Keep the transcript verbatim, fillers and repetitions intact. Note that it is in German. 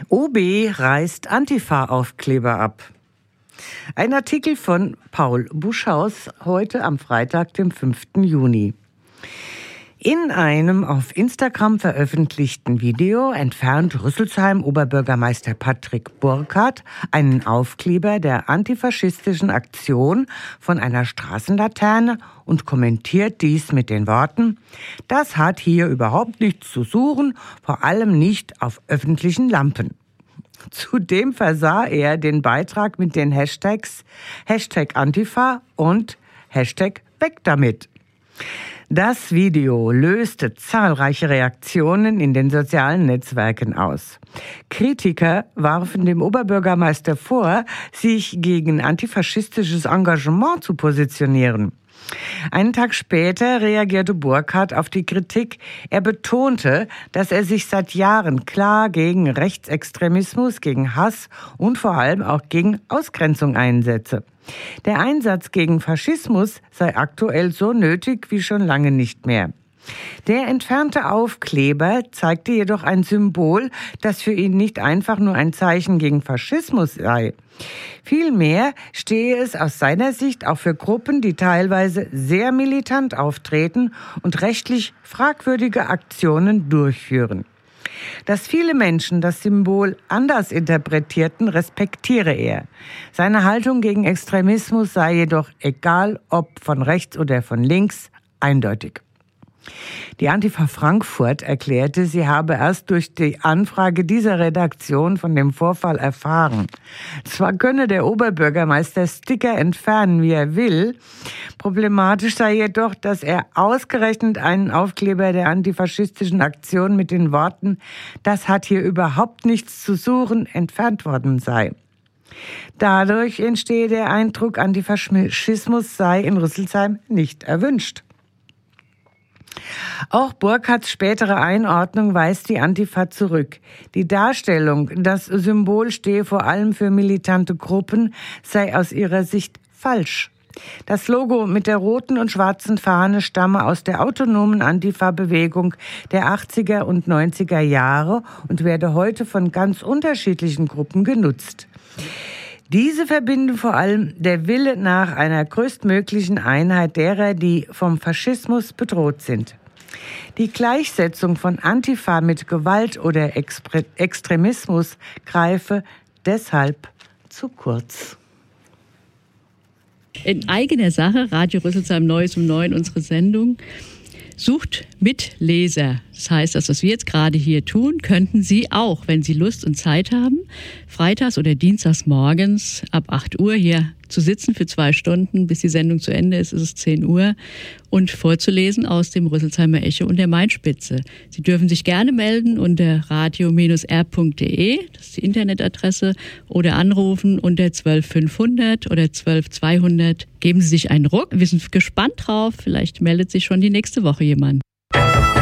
O B reißt Antifa-Aufkleber ab. Ein Artikel von Paul Buschhaus heute am Freitag, dem fünften Juni. In einem auf Instagram veröffentlichten Video entfernt Rüsselsheim-Oberbürgermeister Patrick Burkhardt einen Aufkleber der antifaschistischen Aktion von einer Straßenlaterne und kommentiert dies mit den Worten: Das hat hier überhaupt nichts zu suchen, vor allem nicht auf öffentlichen Lampen. Zudem versah er den Beitrag mit den Hashtags Hashtag Antifa und Hashtag Weg damit. Das Video löste zahlreiche Reaktionen in den sozialen Netzwerken aus. Kritiker warfen dem Oberbürgermeister vor, sich gegen antifaschistisches Engagement zu positionieren. Einen Tag später reagierte Burkhardt auf die Kritik. Er betonte, dass er sich seit Jahren klar gegen Rechtsextremismus, gegen Hass und vor allem auch gegen Ausgrenzung einsetze. Der Einsatz gegen Faschismus sei aktuell so nötig wie schon lange nicht mehr. Der entfernte Aufkleber zeigte jedoch ein Symbol, das für ihn nicht einfach nur ein Zeichen gegen Faschismus sei. Vielmehr stehe es aus seiner Sicht auch für Gruppen, die teilweise sehr militant auftreten und rechtlich fragwürdige Aktionen durchführen. Dass viele Menschen das Symbol anders interpretierten, respektiere er. Seine Haltung gegen Extremismus sei jedoch, egal ob von rechts oder von links, eindeutig. Die Antifa Frankfurt erklärte, sie habe erst durch die Anfrage dieser Redaktion von dem Vorfall erfahren. Zwar könne der Oberbürgermeister Sticker entfernen, wie er will, problematisch sei jedoch, dass er ausgerechnet einen Aufkleber der antifaschistischen Aktion mit den Worten „Das hat hier überhaupt nichts zu suchen" entfernt worden sei. Dadurch entstehe der Eindruck, Antifaschismus sei in Rüsselsheim nicht erwünscht. Auch Burkhardts spätere Einordnung weist die Antifa zurück. Die Darstellung, das Symbol stehe vor allem für militante Gruppen, sei aus ihrer Sicht falsch. Das Logo mit der roten und schwarzen Fahne stamme aus der autonomen Antifa-Bewegung der achtziger und neunziger Jahre und werde heute von ganz unterschiedlichen Gruppen genutzt. Diese verbinden vor allem der Wille nach einer größtmöglichen Einheit derer, die vom Faschismus bedroht sind. Die Gleichsetzung von Antifa mit Gewalt oder Expre- Extremismus greife deshalb zu kurz. In eigener Sache, Radio Rüsselsheim Neues um neun, unsere Sendung, sucht Mitleser. Das heißt, das, was wir jetzt gerade hier tun, könnten Sie auch, wenn Sie Lust und Zeit haben, freitags oder dienstags morgens ab acht Uhr hier zu sitzen für zwei Stunden, bis die Sendung zu Ende ist, ist es zehn Uhr, und vorzulesen aus dem Rüsselsheimer Echo und der Mainspitze. Sie dürfen sich gerne melden unter radio Bindestrich r punkt de, das ist die Internetadresse, oder anrufen unter zwölf fünfhundert oder zwölf zweihundert. Geben Sie sich einen Ruck. Wir sind gespannt drauf. Vielleicht meldet sich schon die nächste Woche jemand.